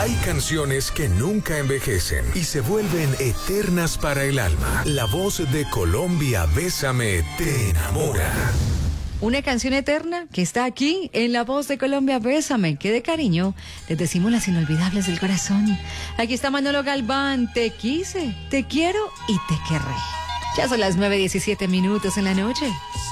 Hay canciones que nunca envejecen y se vuelven eternas para el alma. La voz de Colombia, Bésame, te enamora. Una canción eterna que está aquí en La Voz de Colombia, Bésame, que de cariño les decimos las inolvidables del corazón. Aquí está Manolo Galván, te quise, te quiero y te querré. Ya son las 9:17 en la noche.